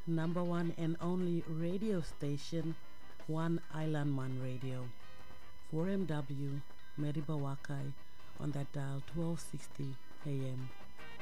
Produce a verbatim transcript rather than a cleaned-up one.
number one and only radio station, One Island Man Radio, four M W, Meriba Wakai, on that dial twelve sixty A M.